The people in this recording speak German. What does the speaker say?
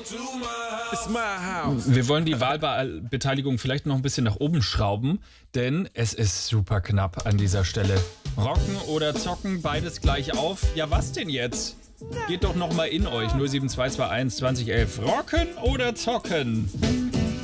It's my house. Wir wollen die Wahlbeteiligung vielleicht noch ein bisschen nach oben schrauben, denn es ist super knapp an dieser Stelle. Rocken oder zocken, beides gleich auf. Ja, was denn jetzt? Geht doch noch mal in euch. 07221 2011. Rocken oder zocken?